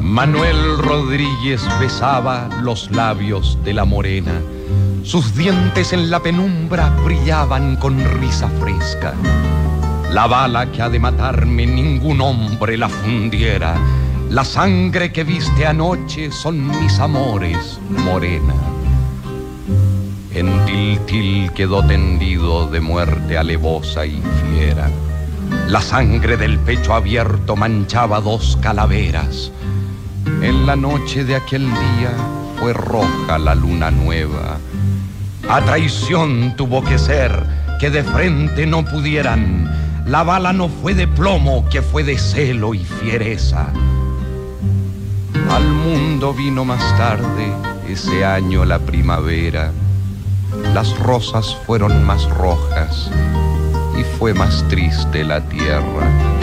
Manuel Rodríguez besaba los labios de la morena. Sus dientes en la penumbra brillaban con risa fresca. La bala que ha de matarme ningún hombre la fundiera. La sangre que viste anoche son mis amores, morena. En Tiltil quedó tendido de muerte alevosa y fiera. La sangre del pecho abierto manchaba dos calaveras. En la noche de aquel día fue roja la luna nueva. A traición tuvo que ser, que de frente no pudieran. La bala no fue de plomo, que fue de celo y fiereza. Al mundo vino más tarde, ese año la primavera. Las rosas fueron más rojas y fue más triste la tierra.